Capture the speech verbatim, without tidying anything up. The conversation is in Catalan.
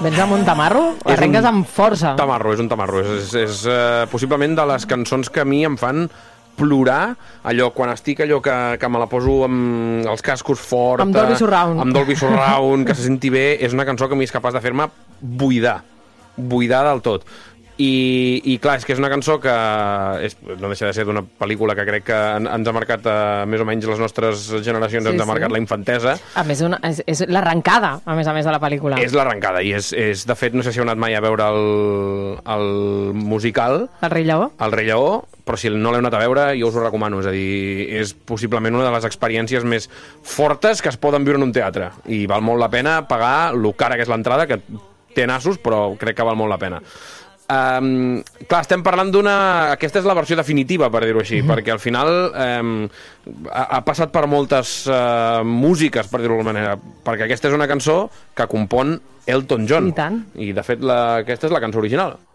Vens amb un tamarro? Arrenques amb força. Tamarro, és un tamarro. És, és, és uh, possiblement de les cançons que a mi em fan plorar, allò, quan estic allò que, que me la poso amb els cascos fort, amb Dolby Surround, amb Dolby Surround, que se senti bé, és una cançó que a mi és capaç de fer-me buidar, buidar del tot. I, i clar, és que és una cançó que és, no deixa de ser d'una pel·lícula que crec que en, ens ha marcat eh, més o menys les nostres generacions, sí, ens ha marcat sí. la infantesa. A més, una, és, és l'arrencada, a més a més, de la pel·lícula. És l'arrencada, i és, és, de fet, no sé si heu anat mai a veure el, el musical. El Rei Lleó. El Rei Lleó, però si no l'heu anat a veure, jo us ho recomano. És a dir, és possiblement una de les experiències més fortes que es poden viure en un teatre. I val molt la pena pagar lo cara que és l'entrada, que té nassos, però crec que val molt la pena. Um, clar, estem parlant d'una... Aquesta és la versió definitiva, per dir-ho així, mm-hmm. perquè al final um, ha, ha passat per moltes uh, músiques, per dir-ho d'alguna manera, perquè aquesta és una cançó que compon Elton John. I tant. I, de fet, la, aquesta és la cançó original.